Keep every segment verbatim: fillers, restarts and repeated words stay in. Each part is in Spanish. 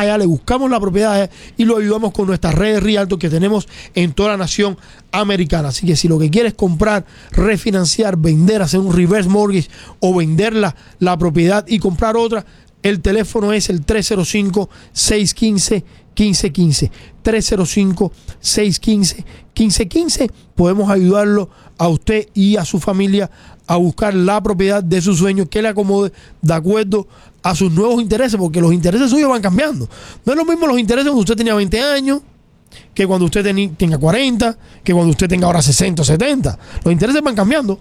allá, le buscamos la propiedad y lo ayudamos con nuestras redes Rialto que tenemos en toda la nación americana. Así que si lo que quieres comprar, refinanciar, vender, hacer un reverse mortgage o vender la, la propiedad y comprar otra, el teléfono es el tres cero cinco, seis uno cinco, uno cinco uno cinco. tres cero cinco, seis uno cinco, uno cinco uno cinco. Podemos ayudarlo a usted y a su familia a buscar la propiedad de sus sueños que le acomode de acuerdo a sus nuevos intereses, porque los intereses suyos van cambiando. No es lo mismo los intereses cuando usted tenía veinte años, que cuando usted ten, tenga cuarenta, que cuando usted tenga ahora sesenta o setenta. Los intereses van cambiando.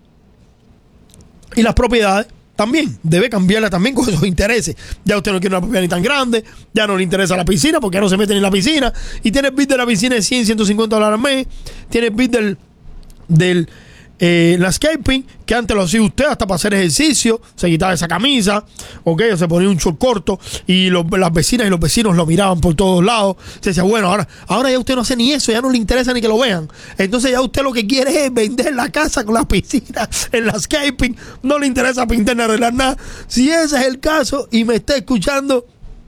Y las propiedades también, debe cambiarla también con esos intereses. Ya usted no quiere una propiedad ni tan grande, ya no le interesa la piscina porque ya no se mete ni en la piscina, y tiene el bill de la piscina de cien, ciento cincuenta dólares al mes, tiene el bill del, del eh, landscaping, que antes lo hacía usted hasta para hacer ejercicio, se quitaba esa camisa, ok, o se ponía un short corto, y lo, las vecinas y los vecinos lo miraban por todos lados, se decía, bueno, ahora, ahora ya usted no hace ni eso, ya no le interesa ni que lo vean, entonces ya usted lo que quiere es vender la casa con las piscinas, el landscaping, no le interesa pintar ni arreglar nada. Si ese es el caso y me está escuchando,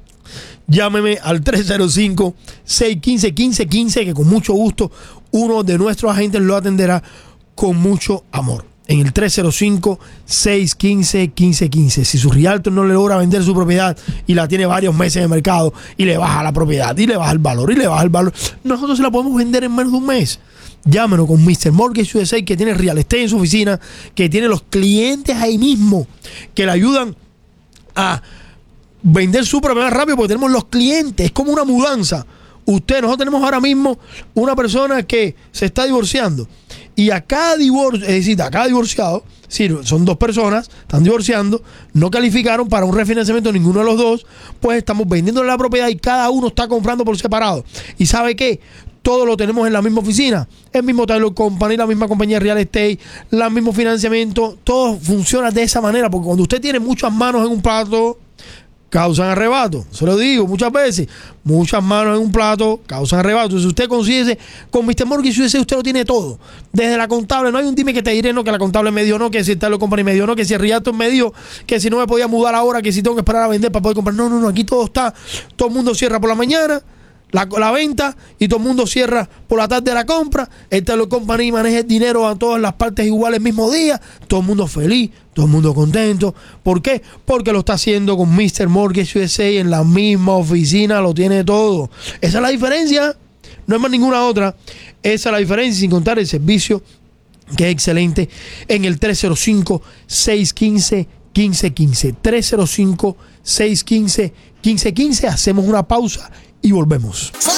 llámeme al tres cero cinco, seis uno cinco, uno cinco uno cinco, que con mucho gusto uno de nuestros agentes lo atenderá con mucho amor. En el tres cero cinco, seis uno cinco, uno cinco uno cinco. Si su realtor no le logra vender su propiedad y la tiene varios meses en el mercado y le baja la propiedad y le baja el valor y le baja el valor, nosotros se la podemos vender en menos de un mes. Llámenos con mister Mortgage U S A, que tiene real estate en su oficina, que tiene los clientes ahí mismo, que le ayudan a vender su propiedad rápido, porque tenemos los clientes. Es como una mudanza. Usted, nosotros tenemos ahora mismo una persona que se está divorciando, y a cada divorcio, es decir, a cada divorciado, si son dos personas, están divorciando, no calificaron para un refinanciamiento ninguno de los dos, pues estamos vendiéndole la propiedad y cada uno está comprando por separado. ¿Y sabe qué? Todo lo tenemos en la misma oficina, el mismo Taylor Company, la misma compañía real estate, el mismo financiamiento, todo funciona de esa manera, porque cuando usted tiene muchas manos en un plato, causan arrebato. Se lo digo muchas veces, muchas manos en un plato causan arrebato. Entonces, si usted consigue con mister Mortgage U S A, usted lo tiene todo. Desde la contable, no hay un dime que te diré, no, que la contable me dio, no, que si el Taylor Company me dio, no, que si el Realtor me dio, que si no me podía mudar ahora, que si tengo que esperar a vender para poder comprar. No, no, no, aquí todo está. Todo el mundo cierra por la mañana La, la venta y todo el mundo cierra por la tarde la compra. El Taylor Company maneja el dinero a todas las partes iguales el mismo día. Todo el mundo feliz, todo el mundo contento. ¿Por qué? Porque lo está haciendo con mister Mortgage U S A en la misma oficina, lo tiene todo. Esa es la diferencia, no hay más ninguna otra. Esa es la diferencia, sin contar el servicio que es excelente en el tres cero cinco, seis uno cinco, uno cinco uno cinco. tres cero cinco, seis uno cinco, uno cinco uno cinco. Hacemos una pausa y volvemos.